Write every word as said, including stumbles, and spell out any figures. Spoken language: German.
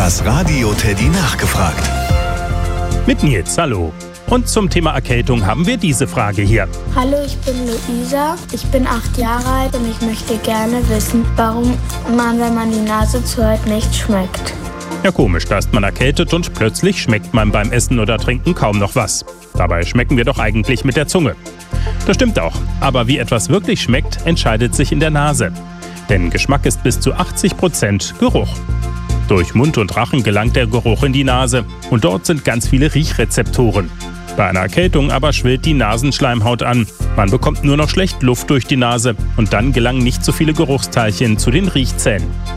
Das Radio Teddy nachgefragt. Mit Nils, hallo. Und zum Thema Erkältung haben wir diese Frage hier. Hallo, ich bin Luisa, ich bin acht Jahre alt und ich möchte gerne wissen, warum man, wenn man die Nase zuhält, nicht schmeckt. Ja, komisch, da ist man erkältet und plötzlich schmeckt man beim Essen oder Trinken kaum noch was. Dabei schmecken wir doch eigentlich mit der Zunge. Das stimmt auch, aber wie etwas wirklich schmeckt, entscheidet sich in der Nase. Denn Geschmack ist bis zu achtzig Prozent Geruch. Durch Mund und Rachen gelangt der Geruch in die Nase und dort sind ganz viele Riechrezeptoren. Bei einer Erkältung aber schwillt die Nasenschleimhaut an. Man bekommt nur noch schlecht Luft durch die Nase und dann gelangen nicht so viele Geruchsteilchen zu den Riechzellen.